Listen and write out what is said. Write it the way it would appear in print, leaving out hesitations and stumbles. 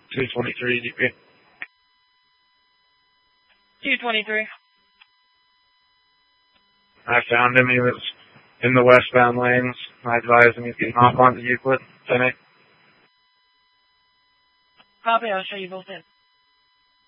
223 DP. 223. I found him. He was in the westbound lanes. I advised him he's getting off onto Euclid. 10-8. Copy, I'll show you both in.